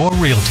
Shore Realty.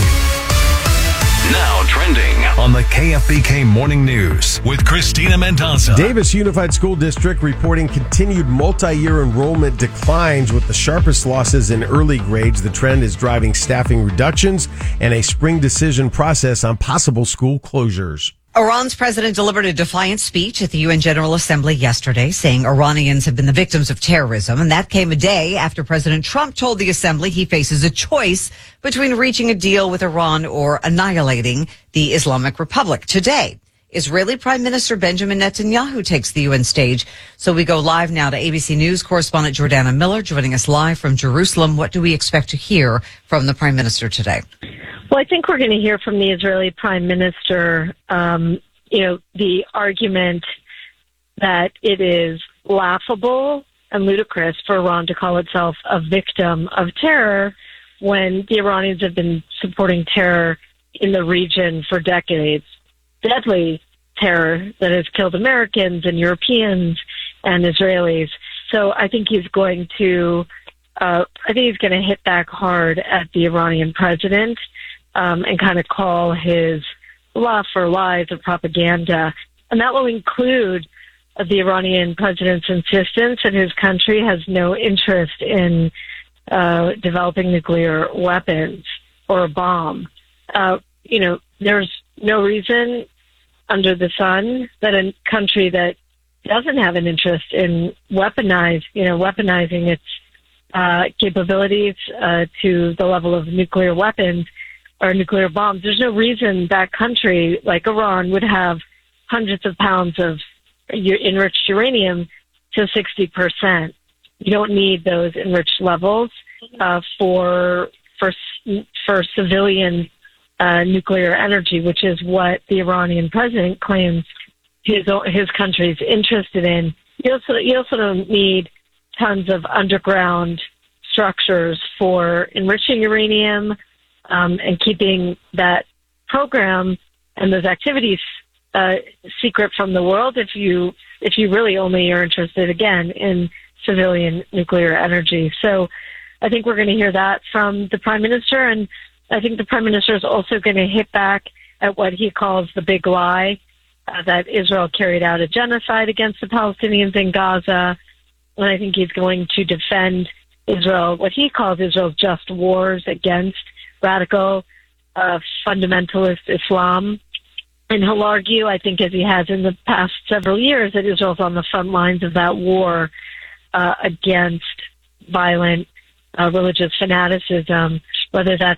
Now trending On the KFBK Morning News with Christina Mendoza. Davis Unified School District reporting continued multi-year enrollment declines with the sharpest losses in early grades. The trend is driving staffing reductions and a spring decision process on possible school closures. Iran's president delivered a defiant speech at the UN General Assembly yesterday, saying Iranians have been the victims of terrorism. And that came a day after President Trump told the assembly he faces a choice between reaching a deal with Iran or annihilating the Islamic Republic. Today, Israeli Prime Minister Benjamin Netanyahu takes the UN stage. So we go live now to ABC News correspondent Jordana Miller joining us live from Jerusalem. What do we expect to hear from the Prime Minister today? Well, I think we're going to hear from the Israeli Prime Minister, the argument that it is laughable and ludicrous for Iran to call itself a victim of terror when the Iranians have been supporting terror in the region for decades. Deadly terror that has killed Americans and Europeans and Israelis. So I think he's going to hit back hard at the Iranian president. And kind of call his bluff or lies or propaganda. And that will include the Iranian president's insistence that his country has no interest in developing nuclear weapons or a bomb. There's no reason under the sun that a country that doesn't have an interest in weaponizing its capabilities to the level of nuclear weapons or nuclear bombs. There's no reason that country like Iran would have hundreds of pounds of enriched uranium to 60%. You don't need those enriched levels for civilian nuclear energy, which is what the Iranian president claims his country's interested in. You also don't need tons of underground structures for enriching uranium and keeping that program and those activities secret from the world if you really only are interested, again, in civilian nuclear energy. So I think we're going to hear that from the Prime Minister, and I think the Prime Minister is also going to hit back at what he calls the big lie, that Israel carried out a genocide against the Palestinians in Gaza, and I think he's going to defend Israel, what he calls Israel's just wars against radical fundamentalist Islam. And he'll argue, I think as he has in the past several years, that Israel's on the front lines of that war against violent religious fanaticism, whether that's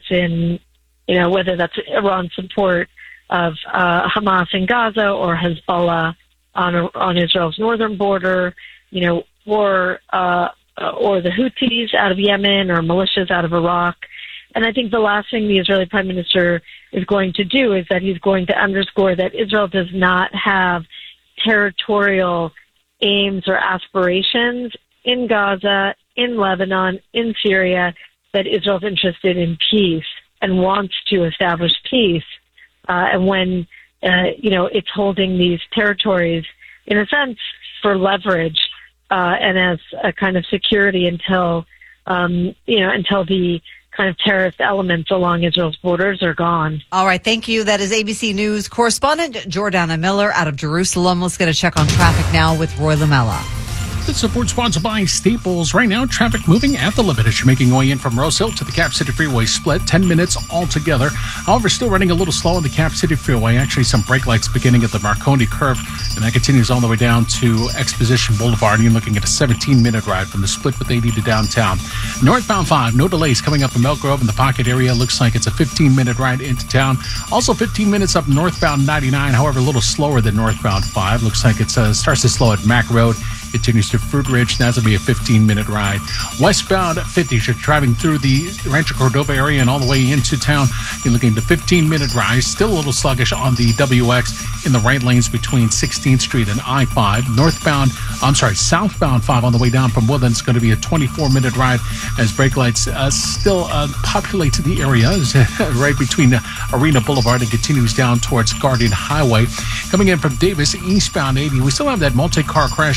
Iran's support of Hamas in Gaza or Hezbollah on Israel's northern border, or the Houthis out of Yemen or militias out of Iraq. And I think the last thing the Israeli Prime Minister is going to do is that he's going to underscore that Israel does not have territorial aims or aspirations in Gaza, in Lebanon, in Syria, that Israel's interested in peace and wants to establish peace. And when, it's holding these territories, in a sense, for leverage and as a kind of security until the kind of terrorist elements along Israel's borders are gone. All right. Thank you. That is ABC News correspondent Jordana Miller out of Jerusalem. Let's get a check on traffic now with Roy Lamella. This support sponsored by Staples. Right now, traffic moving at the limit as you're making your way in from Rose Hill to the Cap City Freeway split. 10 minutes altogether. However, still running a little slow on the Cap City Freeway. Actually, some brake lights beginning at the Marconi curve, and that continues all the way down to Exposition Boulevard. You're looking at a 17-minute ride from the split with 80 to downtown. Northbound 5, no delays coming up from Elk Grove in the Pocket area. Looks like it's a 15-minute ride into town. Also 15 minutes up northbound 99, however, a little slower than northbound 5. Looks like it starts to slow at Mack Road. Continues to Fruit Ridge. That's going to be a 15-minute ride. Westbound 50, you're driving through the Rancho Cordova area and all the way into town. You're looking at a 15-minute ride. Still a little sluggish on the WX in the right lanes between 16th Street and I-5. Southbound 5 on the way down from Woodlands is going to be a 24-minute ride as brake lights still populate the area right between Arena Boulevard and continues down towards Guardian Highway. Coming in from Davis, eastbound 80, we still have that multi-car crash on the right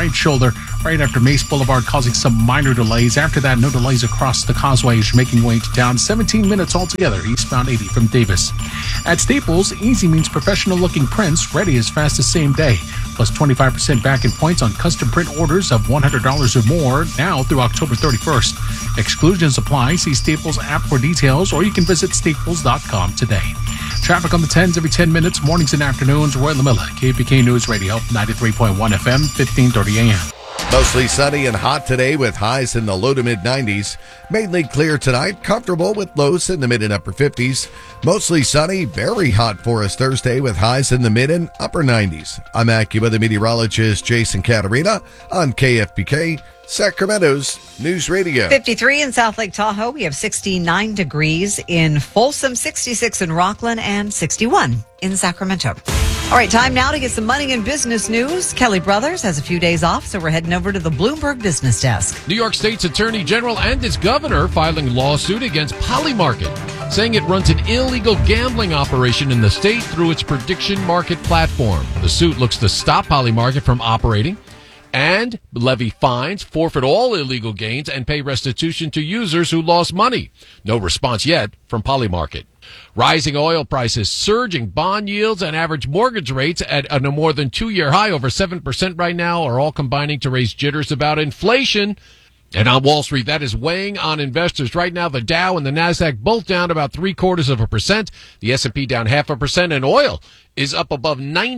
right shoulder right after Mace Boulevard, causing some minor delays. After that, no delays across the causeway as you're making way to town. 17 minutes altogether, eastbound 80 from Davis. At Staples, easy means professional-looking prints, ready as fast as same day. Plus 25% back in points on custom print orders of $100 or more now through October 31st. Exclusions apply. See Staples app for details, or you can visit staples.com today. Traffic on the 10s every 10 minutes, mornings and afternoons. Roy LaMilla, KPK News Radio, 93.1 FM, 1530 AM. Mostly sunny and hot today with highs in the low to mid-90s. Mainly clear tonight, comfortable with lows in the mid and upper 50s. Mostly sunny, very hot for us Thursday with highs in the mid and upper 90s. I'm AccuWeather meteorologist Jason Caterina on KFPK, Sacramento's News Radio. 53 in South Lake Tahoe. We have 69 degrees in Folsom, 66 in Rockland, and 61 in Sacramento. All right, time now to get some money and business news. Kelly Brothers has a few days off, so we're heading over to the Bloomberg Business Desk. New York State's Attorney General and its governor filing lawsuit against Polymarket, saying it runs an illegal gambling operation in the state through its prediction market platform. The suit looks to stop Polymarket from operating and levy fines, forfeit all illegal gains, and pay restitution to users who lost money. No response yet from Polymarket. Rising oil prices, surging bond yields, and average mortgage rates at a more than 2-year high, over 7% right now, are all combining to raise jitters about inflation. And on Wall Street, that is weighing on investors. Right now, the Dow and the NASDAQ both down about 0.75%. The S&P down 0.5%, and oil is up above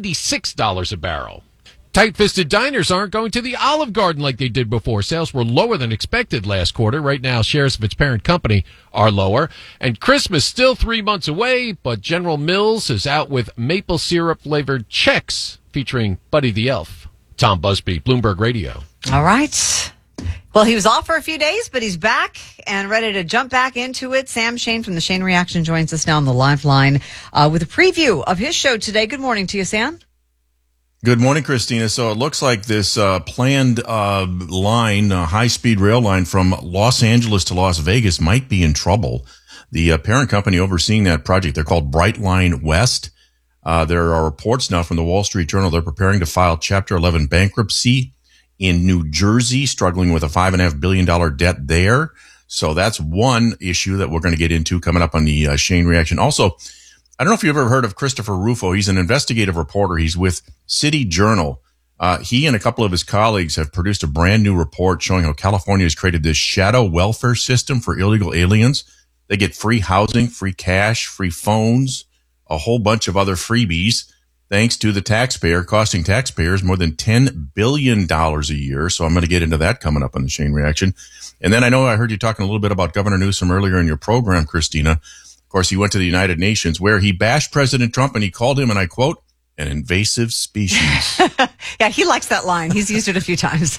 $96 a barrel. Tight-fisted diners aren't going to the Olive Garden like they did before. Sales were lower than expected last quarter. Right now, shares of its parent company are lower. And Christmas still 3 months away, but General Mills is out with maple syrup-flavored Chex featuring Buddy the Elf. Tom Busby, Bloomberg Radio. All right. Well, he was off for a few days, but he's back and ready to jump back into it. Sam Shane from the Shane Reaction joins us now on the live line with a preview of his show today. Good morning to you, Sam. Good morning, Christina. So it looks like this planned line, high-speed rail line from Los Angeles to Las Vegas might be in trouble. The parent company overseeing that project, they're called Brightline West. There are reports now from the Wall Street Journal. They're preparing to file Chapter 11 bankruptcy in New Jersey, struggling with a $5.5 billion debt there. So that's one issue that we're going to get into coming up on the Shane Reaction. Also, I don't know if you've ever heard of Christopher Rufo. He's an investigative reporter. He's with City Journal. He and a couple of his colleagues have produced a brand new report showing how California has created this shadow welfare system for illegal aliens. They get free housing, free cash, free phones, a whole bunch of other freebies, thanks to the taxpayer, costing taxpayers more than $10 billion a year. So I'm going to get into that coming up on the Shane Reaction. And then I know I heard you talking a little bit about Governor Newsom earlier in your program, Christina. Of course, he went to the United Nations where he bashed President Trump and he called him, and I quote, an invasive species. Yeah, he likes that line. He's used it a few times.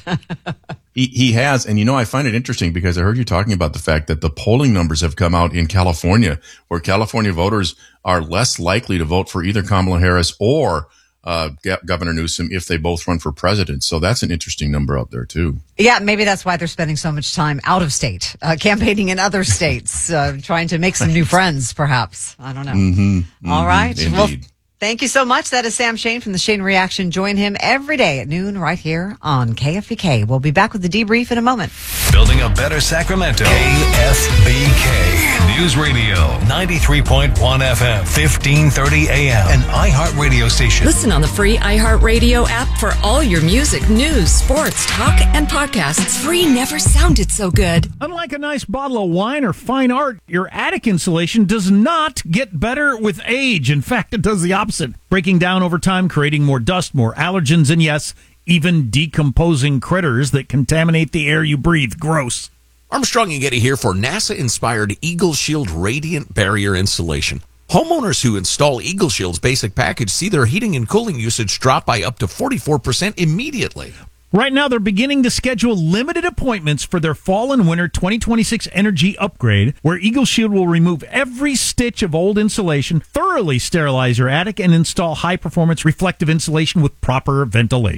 He has. And, I find it interesting because I heard you talking about the fact that the polling numbers have come out in California where California voters are less likely to vote for either Kamala Harris or Governor Newsom if they both run for president. So that's an interesting number out there, too. Yeah, maybe that's why they're spending so much time out of state, campaigning in other states, trying to make some new friends, perhaps. I don't know. Mm-hmm, all right. Indeed. Well, thank you so much. That is Sam Shane from the Shane Reaction. Join him every day at noon right here on KFBK. We'll be back with the debrief in a moment. Building a better Sacramento. KFBK News Radio, 93.1 FM, 1530 AM, an iHeartRadio station. Listen on the free iHeartRadio app for all your music, news, sports, talk, and podcasts. Free never sounded so good. Unlike a nice bottle of wine or fine art, your attic insulation does not get better with age. In fact, it does the opposite, breaking down over time, creating more dust, more allergens, and yes, even decomposing critters that contaminate the air you breathe. Gross. Armstrong and Getty here for NASA-inspired Eagle Shield Radiant Barrier Insulation. Homeowners who install Eagle Shield's basic package see their heating and cooling usage drop by up to 44% immediately. Right now, they're beginning to schedule limited appointments for their fall and winter 2026 energy upgrade, where Eagle Shield will remove every stitch of old insulation, thoroughly sterilize your attic, and install high-performance reflective insulation with proper ventilation.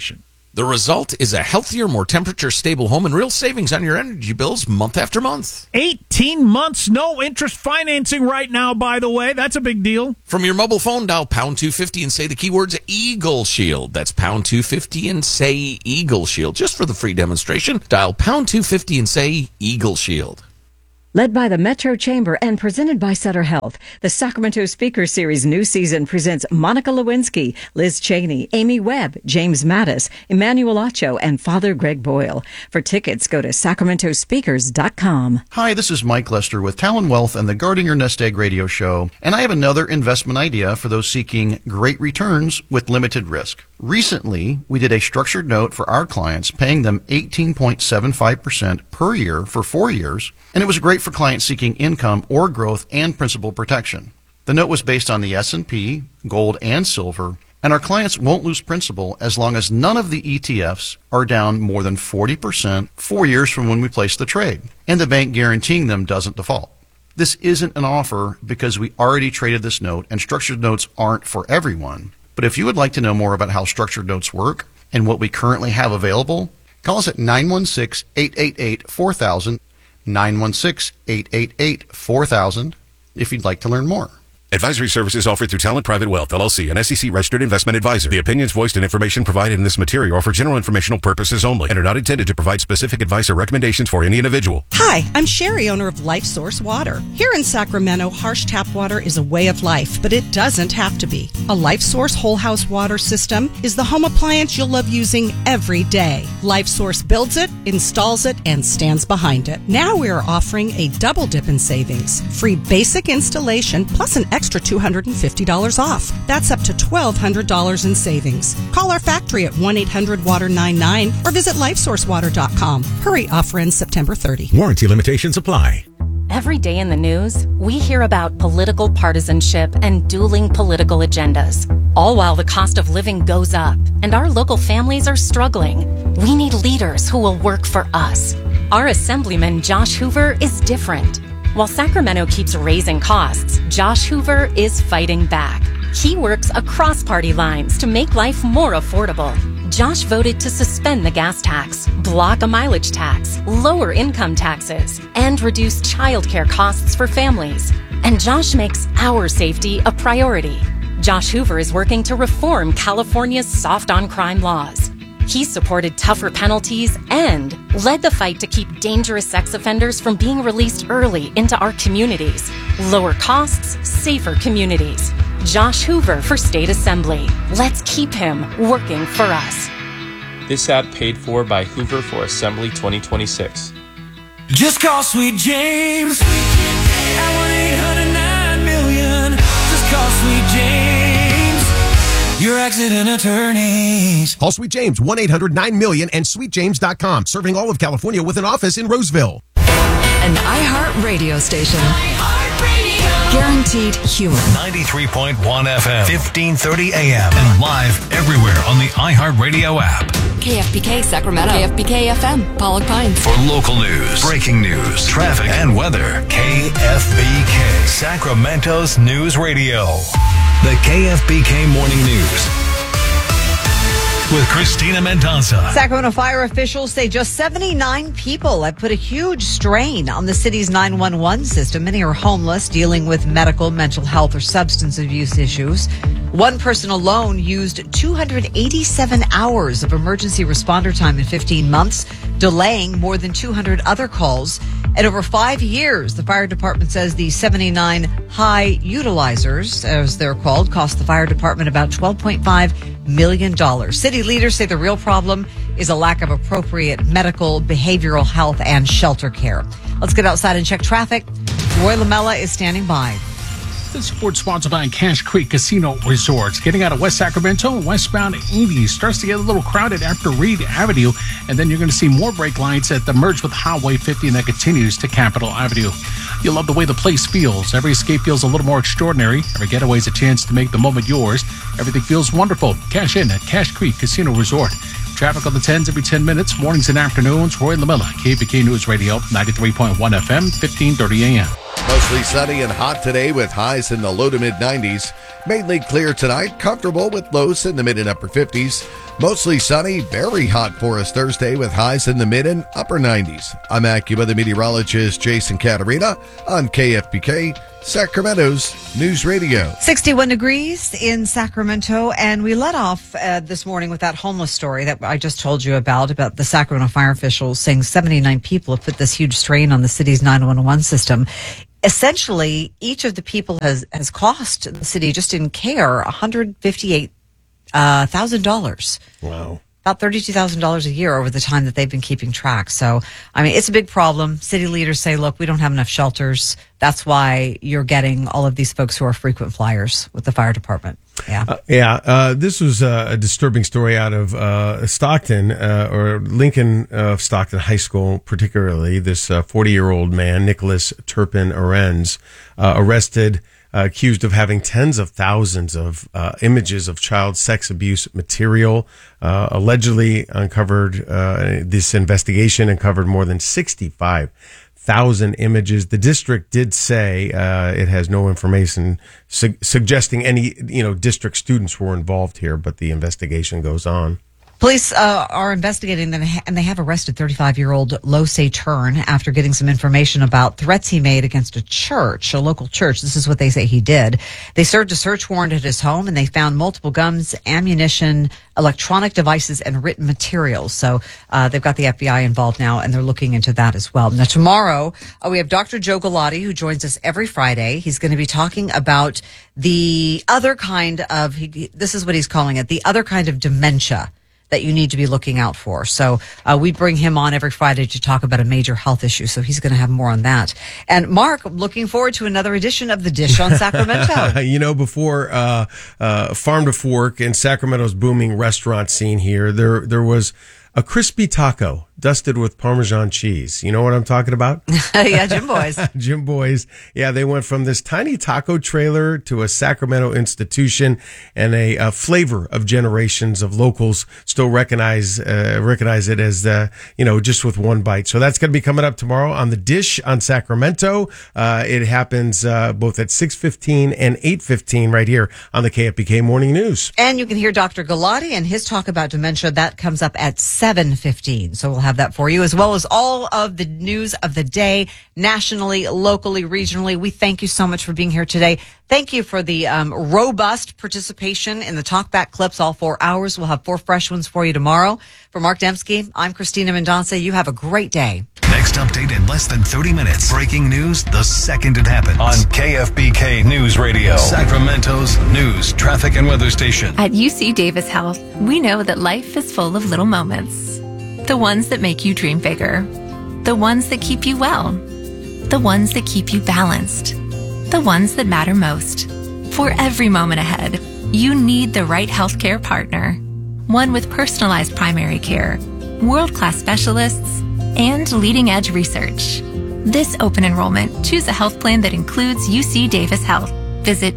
The result is a healthier, more temperature-stable home and real savings on your energy bills month after month. 18 months, no interest financing right now, by the way. That's a big deal. From your mobile phone, dial pound 250 and say the keywords Eagle Shield. That's pound 250 and say Eagle Shield. Just for the free demonstration, dial pound 250 and say Eagle Shield. Led by the Metro Chamber and presented by Sutter Health, the Sacramento Speaker Series new season presents Monica Lewinsky, Liz Cheney, Amy Webb, James Mattis, Emmanuel Acho, and Father Greg Boyle. For tickets, go to sacramentospeakers.com. Hi, this is Mike Lester with Talon Wealth and the Guarding Your Nest Egg radio show, and I have another investment idea for those seeking great returns with limited risk. Recently, we did a structured note for our clients, paying them 18.75% per year for 4 years, and it was great for clients seeking income or growth and principal protection. The note was based on the S&P, gold, and silver, and our clients won't lose principal as long as none of the ETFs are down more than 40% 4 years from when we placed the trade, and the bank guaranteeing them doesn't default. This isn't an offer because we already traded this note, and structured notes aren't for everyone. But if you would like to know more about how structured notes work and what we currently have available, call us at 916-888-4000, 916-888-4000 if you'd like to learn more. Advisory services offered through Talent Private Wealth, LLC, an SEC-registered investment advisor. The opinions voiced and information provided in this material are for general informational purposes only and are not intended to provide specific advice or recommendations for any individual. Hi, I'm Sherry, owner of Life Source Water. Here in Sacramento, harsh tap water is a way of life, but it doesn't have to be. A Life Source whole house water system is the home appliance you'll love using every day. Life Source builds it, installs it, and stands behind it. Now we are offering a double dip in savings. Free basic installation plus an extra $250 off. That's up to $1,200 in savings. Call our factory at 1-800-WATER-99 or visit LifeSourceWater.com. Hurry, offer ends September 30. Warranty limitations apply. Every day in the news, we hear about political partisanship and dueling political agendas, all while the cost of living goes up and our local families are struggling. We need leaders who will work for us. Our Assemblyman Josh Hoover is different. While Sacramento keeps raising costs, Josh Hoover is fighting back. He works across party lines to make life more affordable. Josh voted to suspend the gas tax, block a mileage tax, lower income taxes, and reduce childcare costs for families. And Josh makes our safety a priority. Josh Hoover is working to reform California's soft on crime laws. He supported tougher penalties and led the fight to keep dangerous sex offenders from being released early into our communities. Lower costs, safer communities. Josh Hoover for State Assembly. Let's keep him working for us. This ad paid for by Hoover for Assembly 2026. Just call Sweet James at 1-800-9-million. Just call Sweet James. Your accident attorneys. Call Sweet James, 1-800-9-million and sweetjames.com. Serving all of California with an office in Roseville. An iHeart radio station. Guaranteed humor. 93.1 FM, 1530 AM, and live everywhere on the iHeartRadio app. KFBK Sacramento. KFBK FM, Pollock Pines. For local news, breaking news, traffic, and weather, KFBK, Sacramento's news radio. The KFBK Morning News with Christina Mendoza. Sacramento fire officials say just 79 people have put a huge strain on the city's 911 system. Many are homeless, dealing with medical, mental health, or substance abuse issues. One person alone used 287 hours of emergency responder time in 15 months, delaying more than 200 other calls. And over 5 years, the fire department says the 79 high utilizers, as they're called, cost the fire department about $12.5 million. City leaders say the real problem is a lack of appropriate medical, behavioral health, and shelter care. Let's get outside and check traffic. Roy Lamella is standing by. This report sponsored by Cache Creek Casino Resorts. Getting out of West Sacramento, westbound 80 starts to get a little crowded after Reed Avenue, and then you're going to see more brake lights at the merge with Highway 50, and that continues to Capitol Avenue. You'll love the way the place feels. Every escape feels a little more extraordinary. Every getaway is a chance to make the moment yours. Everything feels wonderful. Cash in at Cache Creek Casino Resort. Traffic on the 10s every 10 minutes, mornings and afternoons. Roy Lamella, KBK News Radio, 93.1 FM, 1530 AM. Mostly sunny and hot today with highs in the low to mid 90s. Mainly clear tonight, comfortable with lows in the mid and upper 50s. Mostly sunny, very hot for us Thursday with highs in the mid and upper 90s. I'm AccuWeather meteorologist Jason Caterina on KFBK, Sacramento's News Radio. 61 degrees in Sacramento, and we let off this morning with that homeless story that I just told you about the Sacramento fire officials saying 79 people have put this huge strain on the city's 911 system. Essentially, each of the people has cost the city, just in care, $158,000. Wow. About $32,000 a year over the time that they've been keeping track. So, I mean, it's a big problem. City leaders say, look, we don't have enough shelters. That's why you're getting all of these folks who are frequent flyers with the fire department. Yeah. This was a disturbing story out of Stockton, or Lincoln Stockton High School, particularly. This 40-year-old man, Nicholas Turpin Arends, arrested, accused of having tens of thousands of images of child sex abuse material. Allegedly uncovered, this investigation uncovered more than 65,000 images. The district did say it has no information suggesting any district students were involved here, but the investigation goes on. Police are investigating them, and they have arrested 35-year-old Losay Turn after getting some information about threats he made against a local church. This is what they say he did. They served a search warrant at his home, and they found multiple guns, ammunition, electronic devices, and written materials. So they've got the FBI involved now, and they're looking into that as well. Now, tomorrow, we have Dr. Joe Galati, who joins us every Friday. He's going to be talking about the other kind of, this is what he's calling it, the other kind of dementia that you need to be looking out for. So we bring him on every Friday to talk about a major health issue. So he's going to have more on that. And Mark, looking forward to another edition of The Dish on Sacramento. Before Farm to Fork and Sacramento's booming restaurant scene here, there was a crispy taco dusted with Parmesan cheese. You know what I'm talking about? Yeah, Jim Boys. Jim Boys. Yeah, they went from this tiny taco trailer to a Sacramento institution, and a flavor of generations of locals still recognize it as, just with one bite. So that's going to be coming up tomorrow on The Dish on Sacramento. It happens both at 6:15 and 8:15 right here on the KFBK Morning News. And you can hear Dr. Galati and his talk about dementia. That comes up at 7:15. So we'll have that for you, as well as all of the news of the day, nationally, locally, regionally. We thank you so much for being here today. Thank you for the robust participation in the talkback clips, all 4 hours. We'll have 4 fresh ones for you tomorrow. For Mark Dembski, I'm Christina Mendonça. You have a great day. Next update in less than 30 minutes. Breaking news the second it happens. On KFBK News Radio, Sacramento's news, traffic, and weather station. At UC Davis Health, we know that life is full of little moments. The ones that make you dream bigger. The ones that keep you well. The ones that keep you balanced. The ones that matter most. For every moment ahead, you need the right healthcare partner. One with personalized primary care, world-class specialists, and leading-edge research. This open enrollment, choose a health plan that includes UC Davis Health. Visit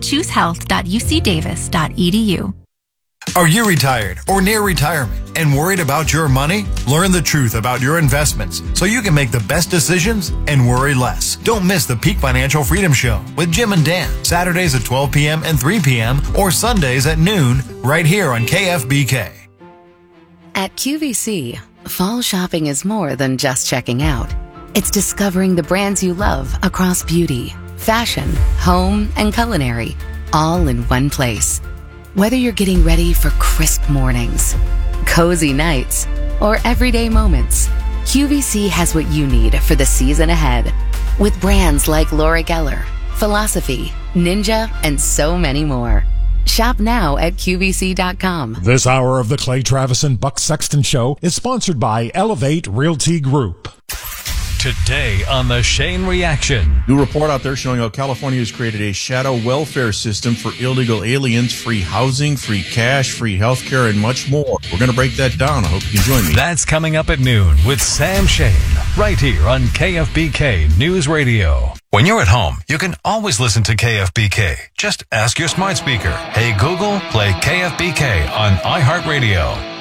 choosehealth.ucdavis.edu. Are you retired or near retirement and worried about your money? Learn the truth about your investments so you can make the best decisions and worry less. Don't miss the Peak Financial Freedom Show with Jim and Dan, Saturdays at 12 p.m. and 3 p.m. or Sundays at noon right here on KFBK. At QVC, fall shopping is more than just checking out. It's discovering the brands you love across beauty, fashion, home, and culinary, all in one place. Whether you're getting ready for crisp mornings, cozy nights, or everyday moments, QVC has what you need for the season ahead. With brands like Laura Geller, Philosophy, Ninja, and so many more. Shop now at QVC.com. This hour of the Clay Travis and Buck Sexton Show is sponsored by Elevate Realty Group. Today on the Shane Reaction. New report out there showing how California has created a shadow welfare system for illegal aliens, free housing, free cash, free health care, and much more. We're going to break that down. I hope you can join me. That's coming up at noon with Sam Shane, right here on KFBK News Radio. When you're at home, you can always listen to KFBK. Just ask your smart speaker, "Hey Google, play KFBK on iHeartRadio."